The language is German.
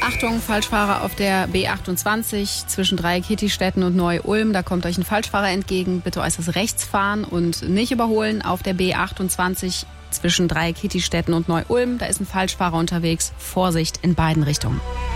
Achtung, Falschfahrer auf der B28 zwischen Dreieck-Hittistetten und Neu-Ulm. Da kommt euch ein Falschfahrer entgegen. Bitte äußerst rechts fahren und nicht überholen. Auf der B28 zwischen Dreieck-Hittistetten und Neu-Ulm. Da ist ein Falschfahrer unterwegs. Vorsicht in beiden Richtungen.